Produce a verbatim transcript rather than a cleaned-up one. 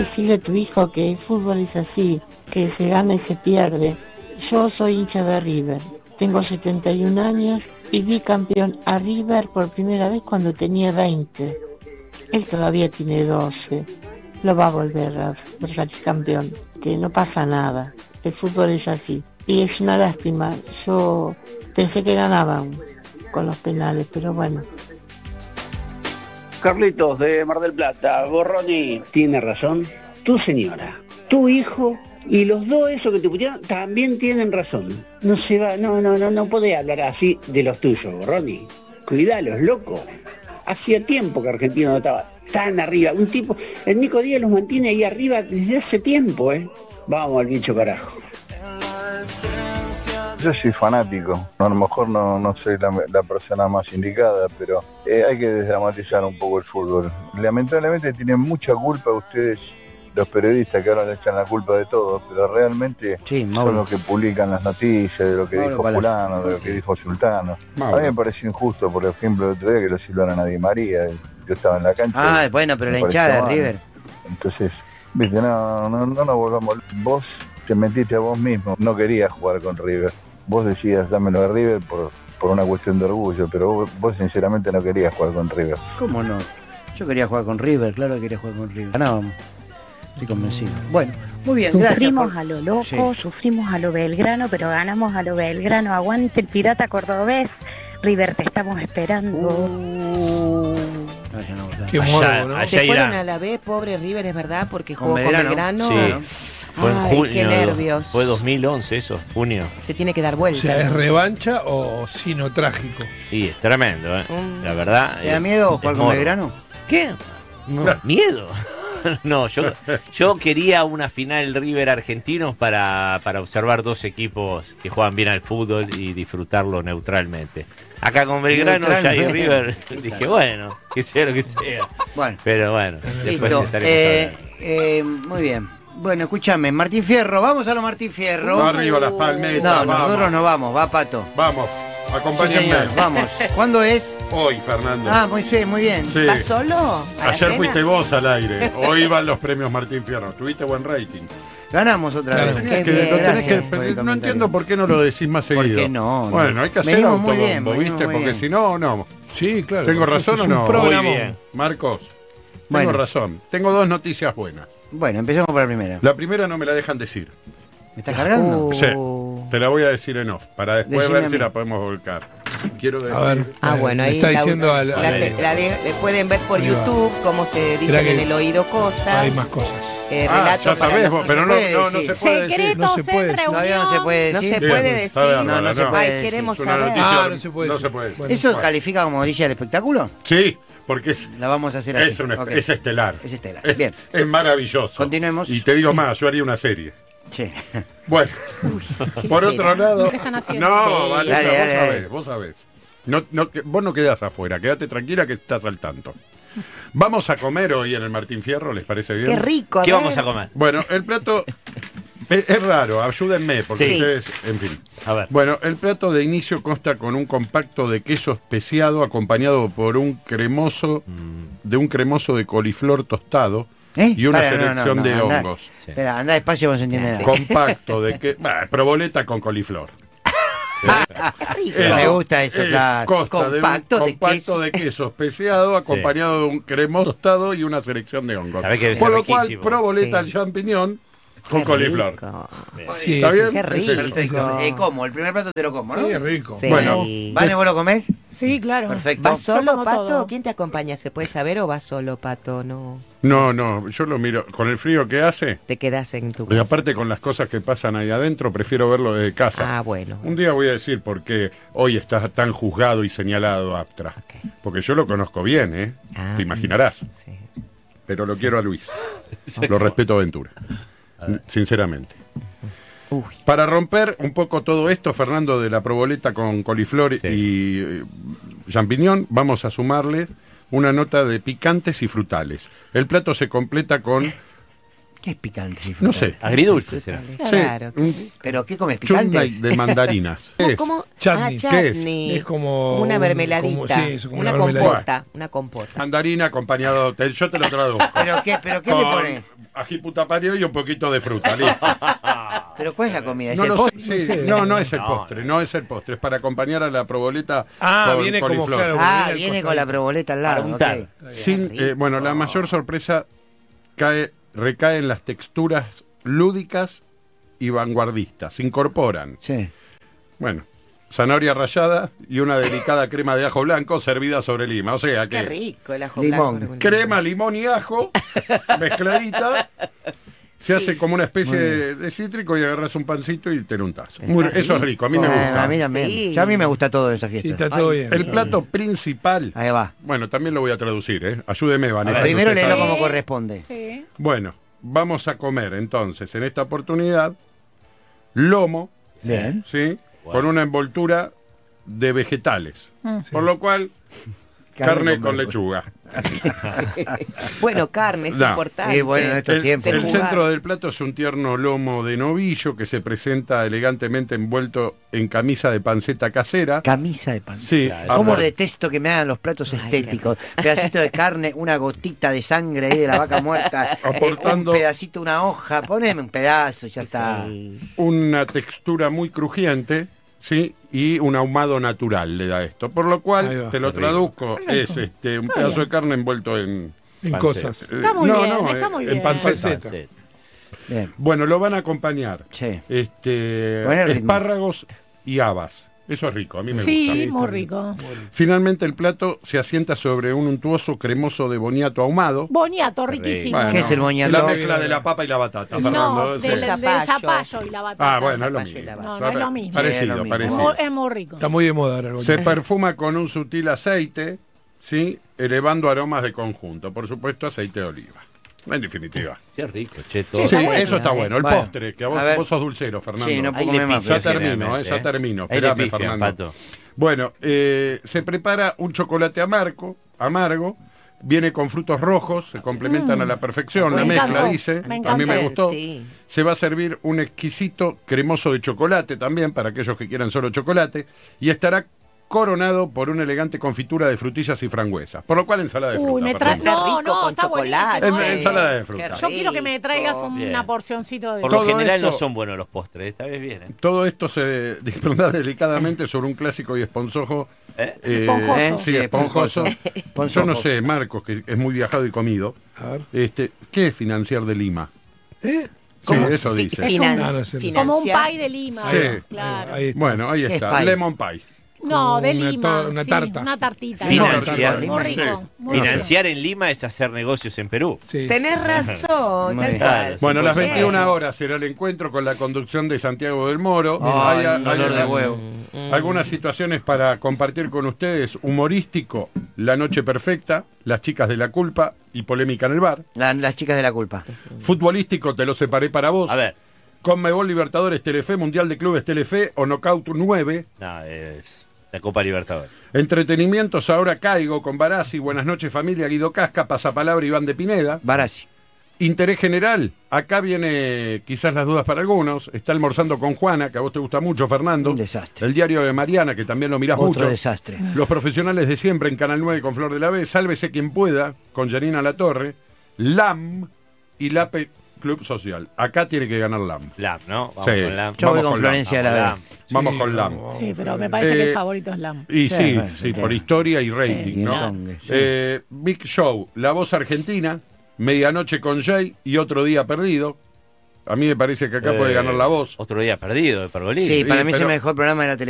Decirle a tu hijo que el fútbol es así, que se gana y se pierde. Yo soy hincha de River, tengo setenta y un años y vi campeón a River por primera vez cuando tenía veinte. Él todavía tiene doce, lo va a volver a ser campeón, que no pasa nada, el fútbol es así. Y es una lástima, yo pensé que ganaban con los penales, pero bueno. Carlitos de Mar del Plata, Borroni tiene razón, tu señora, tu hijo y los dos esos que te pusieron también tienen razón. No se va, no, no, no, no podés hablar así de los tuyos, Borroni. Cuidalos, loco. Hacía tiempo que Argentina no estaba tan arriba. Un tipo, el Nico Díaz los mantiene ahí arriba desde hace tiempo, ¿eh? Vamos al bicho carajo. Yo soy fanático, a lo mejor no, no soy la, la persona más indicada, pero eh, hay que desdramatizar un poco el fútbol. Lamentablemente tienen mucha culpa ustedes, los periodistas, que ahora le echan la culpa de todo, pero realmente sí, son los que publican las noticias de lo que Mauro dijo fulano, de lo que dijo sultano. Mauro. A mí me pareció injusto, por ejemplo, el otro día que lo silbaron a Di María, yo estaba en la cancha. Ah, bueno, pero la hinchada de River. Entonces, viste, no, no, no nos volvamos. Vos te metiste a vos mismo, no querías jugar con River. Vos decías dámelo de River por, por una cuestión de orgullo, pero vos, vos sinceramente no querías jugar con River. ¿Cómo no? Yo quería jugar con River, claro que quería jugar con River. Ganábamos. Estoy convencido. Bueno, muy bien, gracias. Sufrimos por... a lo loco, sí. sufrimos a lo Belgrano, pero ganamos a lo Belgrano. Aguante el pirata cordobés. River, te estamos esperando. Uh... Ay, no, Qué allá, morbo, ¿no? allá Se irá. fueron a la B, pobre River, es verdad, porque jugó con Belgrano. Belgrano. Sí. Fue en Ay, junio, qué nervios. Fue dos mil once eso, junio. Se tiene que dar vuelta. O sea, ¿es revancha o sino trágico? Y es tremendo, ¿eh? Mm. La verdad. ¿Te da es, miedo jugar con morbo. Belgrano? ¿Qué? No, ¿miedo? No, yo, yo quería una final River Argentinos para, para observar dos equipos que juegan bien al fútbol y disfrutarlo neutralmente. Acá con Belgrano ya y River dije, bueno, que sea lo que sea. Bueno, pero bueno, después listo. estaremos Eh, hablando. eh, muy bien. Bueno, escúchame, Martín Fierro, vamos a lo Martín Fierro. Va arriba las palmetas. No, vamos. nosotros no vamos, va Pato. Vamos, Sí, acompáñenme. señor, vamos. ¿Cuándo es? Hoy, Fernando. Ah, muy bien, muy bien. Sí. ¿Vas solo? ¿A la Ayer cena? fuiste vos al aire. Hoy van los premios Martín Fierro. Tuviste buen rating. Ganamos otra Claro. vez. Tenías Qué que- bien, lo tenés gracias que- por el no comentario. entiendo por qué no lo decís más ¿Por seguido. qué no? No. Bueno, hay que hacer Venimos muy bien, autobombo, venimos ¿viste? muy Porque bien. si no, no. Sí, claro. ¿Tengo razón es o un no? programa. Muy bien. Marcos, tengo Bueno. razón. Tengo dos noticias buenas. Bueno, empecemos por la primera. La primera no me la dejan decir. ¿Me estás cargando? Uh. Sí, te la voy a decir en off, para después Decime ver a si mí. la podemos volcar. Quiero decir... A ver. Ah, eh, bueno, le ahí está la, diciendo al, la, al- te- la de- le pueden ver por Ahí va. YouTube cómo se dicen Espera que en el oído cosas. hay más cosas. Eh, Ah, relato ya para sabés los- vos, pero no, puede no, no decir. se puede decir. No se puede decir. Todavía no se puede No decir. se Bien, puede está decir. bárbaro, No, no se puede Ay, decir. queremos Es una saber. noticia- Ah, no se puede no decir. se puede decir. Bueno. ¿Eso Bueno. califica como noticia del espectáculo? Sí, porque es, La vamos a hacer así. es, un- Ok. es estelar. Es estelar. Es, Bien. es maravilloso. Continuemos. Y te digo más, yo haría una serie. Sí. Bueno, por será? otro lado... Están haciendo. No, Sí. Vanessa, Dale, vos dale, sabés, dale. vos sabés. No, no, que- vos no quedás afuera, quédate tranquila que estás al tanto. Vamos a comer hoy en el Martín Fierro, ¿les parece bien? Qué rico. a ¿Qué ver. vamos a comer? Bueno, el plato es, es raro, ayúdenme, porque Sí. ustedes, en fin. A ver. Bueno, el plato de inicio consta con un compacto de queso especiado acompañado por un cremoso, de un cremoso de coliflor tostado ¿Eh? y una Para, no, no, selección no, de anda. hongos. Sí. Espera, anda despacio, vos entiendes nada. Compacto de que, bah, proboleta con coliflor. Me gusta eso, eh, claro. Consta de un Compacto de compacto queso. de queso especiado acompañado de un cremoso tostado y una selección de hongos. Sabe que debe Por ser lo cual, riquísimo. proboleta Sí. al champiñón con Qué coliflor. rico. Sí, ¿Está sí, bien? sí. Qué Es eso. rico. Perfecto. Eh, ¿Cómo? El primer plato te lo como, ¿no? Sí, rico. Sí. Bueno, ¿Vane, vos lo comés? Sí, claro. Perfecto. ¿Vas solo, como Pato? todo. ¿Quién te acompaña? ¿Se puede saber o vas solo, Pato? No. No, no, yo lo miro. Con el frío que hace, Te quedas en tu y casa. aparte con las cosas que pasan ahí adentro, prefiero verlo desde casa. Ah, bueno. Un día voy a decir por qué hoy está tan juzgado y señalado Aptra. Ok. Porque yo lo conozco bien, ¿eh? Ah. Te imaginarás. Sí. Pero lo quiero a Luis. Lo respeto a Ventura. Sinceramente. Uy. Para romper un poco todo esto, Fernando, de la proboleta con coliflor Sí. y eh, champiñón, vamos a sumarle una nota de picantes y frutales. El plato se completa con ¿Qué es picante? Sí, No sé. Agridulce será. Claro. Sí, un ¿Pero qué comes? chutney ¿Picantes? de mandarinas. ¿Qué es? ¿Cómo? Chutney. Ah, ¿Qué es? chutney. Es como una un- mermeladita. como- sí, es como una, una mermeladita. compota. Una compota. Mandarina acompañado, te- yo te lo traduzco. ¿Pero qué, pero qué le Con pones? ají putapario y un poquito de fruta. listo. ¿Pero cuál es la comida? ¿Es No, el lo postre? sé, sí, No sé. no, no es el No, postre, no es el postre, es para acompañar a la proboleta. Ah, con viene como, coliflor. claro, Ah, al viene costadito. con la proboleta al Para lado. untar. ok. Sin, eh, bueno, la mayor sorpresa cae, recae en las texturas lúdicas y vanguardistas. Se incorporan, Sí. bueno, zanahoria rallada y una delicada crema de ajo blanco servida sobre lima. O sea Qué que rico el ajo Limón. blanco. crema, limón y ajo mezcladita. Se hace como una especie de, de cítrico y agarras un pancito y te lo untás. Muy- Está eso es rico, a mí me Eh, gusta. a mí también. Sí. Ya a mí me gusta todo en esa Sí, fiesta. está todo Ay, bien. El plato principal, Ahí va. bueno, también lo voy a traducir, ¿eh? Ayúdeme, Vanessa. que Primero usted léelo sabe. como corresponde. Sí. Bueno, vamos a comer entonces, en esta oportunidad, lomo, Bien. ¿sí? Con una envoltura de vegetales. Mm. Por lo cual, carne, con con verdura. lechuga. Bueno, carne es No. importante. Y bueno, en estos El, tiempos. el jugar. centro del plato es un tierno lomo de novillo que se presenta elegantemente envuelto en camisa de panceta casera. Camisa de pan. Sí, Claro, ¿Cómo aparte- detesto que me hagan los platos Ay, estéticos? Pedacito de carne, una gotita de sangre ahí de la vaca muerta, eh, Aportando- un pedacito, una hoja, poneme un pedazo, ya está. Sí. una textura muy crujiente, ¿sí? Y un ahumado natural le da esto. Por lo Ahí cual, va. te lo Qué rico. traduzco, es este un pedazo de carne envuelto en... En Panceta. cosas. eh, Está muy no, bien, no, está eh, muy en bien. panceta. Panceta. Bien. Bueno, lo van a acompañar Sí. este, Buen ritmo. espárragos y habas. Eso es rico, a mí me Sí, gusta. Sí, muy está rico. Finalmente el plato se asienta sobre un untuoso cremoso de boniato ahumado. Boniato, riquísimo. Bueno, ¿Qué es el boniato? La mezcla de la papa y la batata, Fernando. No, Sí. del, del Zapallo. zapallo y la batata. Ah, bueno, es lo zapallo y mismo. la batata. No, no es lo mismo. Sí, es Parecido, lo mismo. Es parecido. muy, es muy rico. Está muy de moda ahora el Se boñato. perfuma con un sutil aceite, ¿sí? Elevando aromas de conjunto. Por supuesto, aceite de oliva. En definitiva. Qué rico, che, Sí, todo. Sí, está bueno. eso está bueno. El Bueno, postre, que a vos, a ver. vos sos dulcero, Fernando. Sí, no Ahí puedo le comer más. pifian Ya termino, generalmente, eh, ya termino. Ahí le Esperame, pifian, Fernando. Pato. Bueno, eh, se prepara un chocolate amargo, amargo, viene con frutos rojos, se complementan a la perfección, la Me mezcla encantó, dice, me a mí me encantó. gustó. Sí. Se va a servir un exquisito cremoso de chocolate también, para aquellos que quieran solo chocolate, y estará coronado por una elegante confitura de frutillas y frangüesas. Por lo cual, ensalada de fruta. Uy, me trae. Fernando. Está No, rico no, con está chocolate. buenísimo. En- ensalada de Qué fruta. Yo quiero que me traigas rico. una Bien. porcioncito de Por Todo lo general no esto- son buenos los postres, esta vez bien. ¿eh? Todo esto se dispondrá delicadamente sobre un clásico y esponjoso. ¿Eh? eh, Esponjoso. Sí, Sí, esponjoso. esponjoso. Yo no sé, Marcos, que es muy viajado y comido. A ver. Este, ¿qué es financiar de Lima? ¿Eh? Sí, ¿Cómo? eso Fi- dice. finan- Ah, no sé. Como un financiar. pie de Lima. Sí. Claro. Ahí está. Bueno, ahí ¿Qué está. es pie? Lemon pie. No, de Una Lima. to- una sí, tarta. Una tartita. Financiar. Muy Sí. rico. Muy rico. Financiar en Lima es hacer negocios en Perú. Sí. Tenés razón, Muy tal bien. cual. Bueno, a las Por veintiuna supuesto. horas será el encuentro con la conducción de Santiago del Moro. Ay, Hay- un hay dolor de algunas- huevo. Algunas situaciones para compartir con ustedes. Humorístico, La Noche Perfecta, Las Chicas de la Culpa y Polémica en el Bar. La- las chicas de la culpa. Futbolístico, Te lo separé para vos. A ver, Conmebol Libertadores Telefe, Mundial de Clubes Telefe o Knockout nueve. no, es la Copa Libertadores. Entretenimientos, Ahora Caigo con Barassi, Buenas noches familia, Guido Casca, Pasapalabra, Iván de Pineda. Barassi. Interés general, acá viene quizás las dudas para algunos. Está Almorzando con Juana, que a vos te gusta mucho, Fernando. Un desastre. El diario de Mariana, que también lo mirás Otro mucho. desastre. Los profesionales de siempre en Canal nueve con Flor de la B. Sálvese quien pueda, con Janina Latorre. L A M y Lape Club Social. Acá tiene que ganar L A M. Lam, ¿no? Vamos Sí. con Lam. Yo voy Vamos con con Florencia de Lam. la Lam. B. Vamos Sí, con L A M. vamos, Sí, vamos pero con me Lam. parece que Eh, el favorito es Lam. Y Sí, sí, bueno, sí, sí. por historia y rating, y ¿no? entongue, sí. Eh, Big Show, La Voz Argentina, Medianoche con Jay y Otro Día Perdido. A mí me parece que acá Eh, puede ganar La Voz. Otro día perdido de Pergolini. Sí, para mí es pero- el mejor programa de la televisión.